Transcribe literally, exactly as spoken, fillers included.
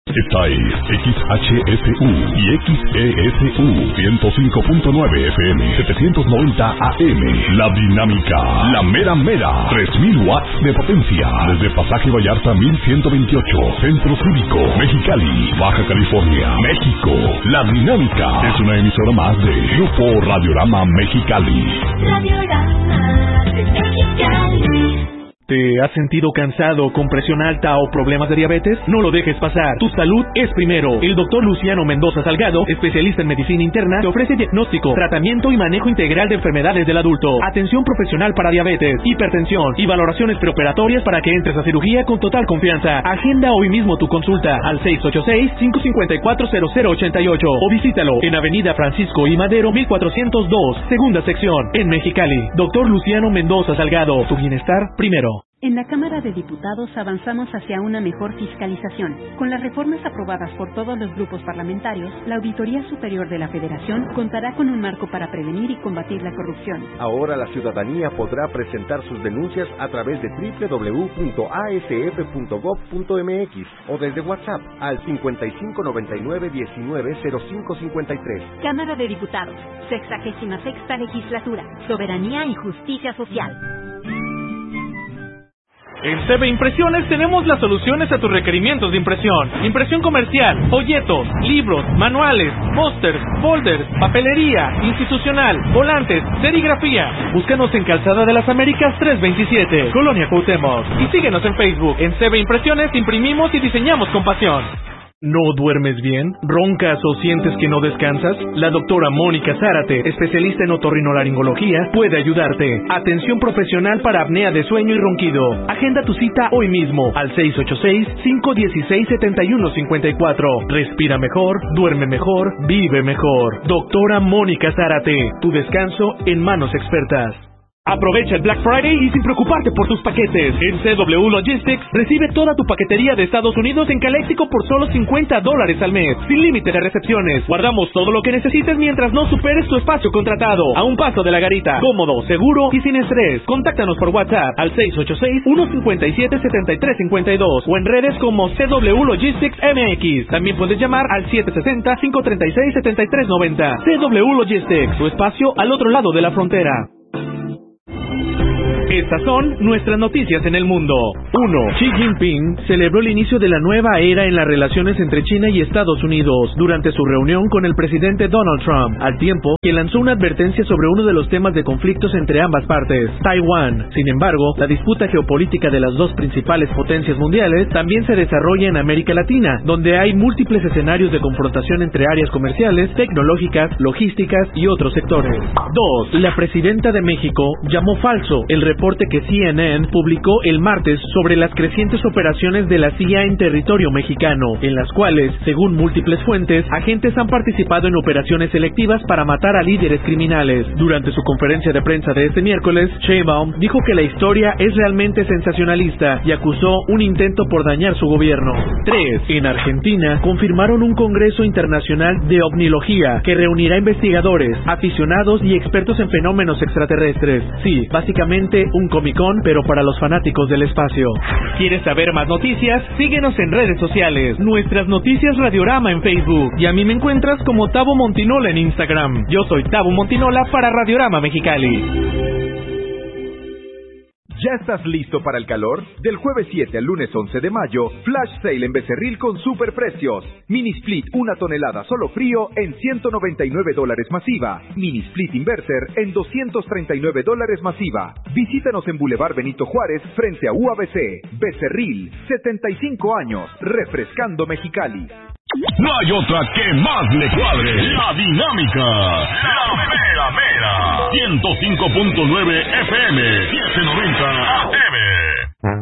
Esta es X H S U y X E S U ciento cinco punto nueve F M, setecientos noventa A M. La Dinámica, la mera mera, tres mil watts de potencia. Desde Pasaje Vallarta mil ciento veintiocho, Centro Cívico, Mexicali, Baja California, México. La Dinámica es una emisora más de Grupo Radiorama Mexicali. Radiorama de Mexicali. ¿Te has sentido cansado, con presión alta o problemas de diabetes? No lo dejes pasar. Tu salud es primero. El doctor Luciano Mendoza Salgado, especialista en medicina interna, te ofrece diagnóstico, tratamiento y manejo integral de enfermedades del adulto, atención profesional para diabetes, hipertensión y valoraciones preoperatorias para que entres a cirugía con total confianza. Agenda hoy mismo tu consulta al seis ocho seis, cinco cinco cuatro, cero cero ocho ocho o visítalo en Avenida Francisco I. Madero mil cuatrocientos dos, segunda sección, en Mexicali. Doctor Luciano Mendoza Salgado, tu bienestar primero. En la Cámara de Diputados avanzamos hacia una mejor fiscalización. Con las reformas aprobadas por todos los grupos parlamentarios, la Auditoría Superior de la Federación contará con un marco para prevenir y combatir la corrupción. Ahora la ciudadanía podrá presentar sus denuncias a través de doble u doble u doble u punto a s f punto gob punto m x o desde WhatsApp al cincuenta y cinco noventa y nueve diecinueve cero cinco cincuenta y tres. Cámara de Diputados, sexagésima sexta legislatura, soberanía y justicia social. En C B Impresiones tenemos las soluciones a tus requerimientos de impresión. Impresión comercial, folletos, libros, manuales, pósters, folders, papelería, institucional, volantes, serigrafía. Búscanos en Calzada de las Américas trescientos veintisiete, Colonia Cuauhtémoc. Y síguenos en Facebook. En C B Impresiones imprimimos y diseñamos con pasión. ¿No duermes bien? ¿Roncas o sientes que no descansas? La doctora Mónica Zárate, especialista en otorrinolaringología, puede ayudarte. Atención profesional para apnea de sueño y ronquido. Agenda tu cita hoy mismo al seis ocho seis, cinco uno seis, siete uno cinco cuatro. Respira mejor, duerme mejor, vive mejor. Doctora Mónica Zárate, tu descanso en manos expertas. Aprovecha el Black Friday y sin preocuparte por tus paquetes. En C W Logistics recibe toda tu paquetería de Estados Unidos en Caléxico por solo cincuenta dólares al mes, sin límite de recepciones. Guardamos todo lo que necesites mientras no superes tu espacio contratado. A un paso de la garita, cómodo, seguro y sin estrés. Contáctanos por WhatsApp al seis ocho seis, uno cinco siete, siete tres cinco dos o en redes como C W Logistics M X. También puedes llamar al siete seis cero, cinco tres seis, siete tres nueve cero. C W Logistics, tu espacio al otro lado de la frontera. Estas son nuestras noticias en el mundo. uno. Xi Jinping celebró el inicio de la nueva era en las relaciones entre China y Estados Unidos durante su reunión con el presidente Donald Trump, al tiempo que lanzó una advertencia sobre uno de los temas de conflictos entre ambas partes, Taiwán. Sin embargo, la disputa geopolítica de las dos principales potencias mundiales también se desarrolla en América Latina, donde hay múltiples escenarios de confrontación entre áreas comerciales, tecnológicas, logísticas y otros sectores. dos. La presidenta de México llamó falso el reporte que C N N publicó el martes sobre las crecientes operaciones de la C I A en territorio mexicano, en las cuales, según múltiples fuentes, agentes han participado en operaciones selectivas para matar a líderes criminales. Durante su conferencia de prensa de este miércoles, Sheinbaum dijo que la historia es realmente sensacionalista y acusó un intento por dañar su gobierno. tres. En Argentina, confirmaron un congreso internacional de ovnilogía que reunirá investigadores, aficionados y expertos en fenómenos extraterrestres. Sí, básicamente un Comic-Con, pero para los fanáticos del espacio. ¿Quieres saber más noticias? Síguenos en redes sociales. Nuestras noticias Radiorama en Facebook. Y a mí me encuentras como Tabo Montinola en Instagram. Yo soy Tabo Montinola para Radiorama Mexicali. ¿Ya estás listo para el calor? Del jueves siete al lunes once de mayo, Flash Sale en Becerril con superprecios. Mini Split una tonelada solo frío en ciento noventa y nueve dólares masiva. Mini Split Inverter en doscientos treinta y nueve dólares masiva. Visítanos en Boulevard Benito Juárez frente a U A B C. Becerril, setenta y cinco años, refrescando Mexicali. No hay otra que más le cuadre. La Dinámica. La mera mera. ciento cinco punto nueve F M. setecientos noventa A M.